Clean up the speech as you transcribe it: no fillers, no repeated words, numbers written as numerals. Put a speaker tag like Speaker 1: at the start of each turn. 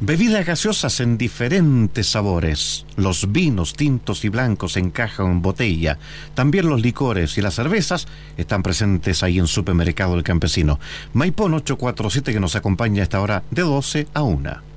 Speaker 1: Bebidas gaseosas en diferentes sabores. Los vinos tintos y blancos en caja o en botella. También los licores y las cervezas están presentes ahí en Supermercado El Campesino. Maipón 847, que nos acompaña a esta hora de 12 a 1.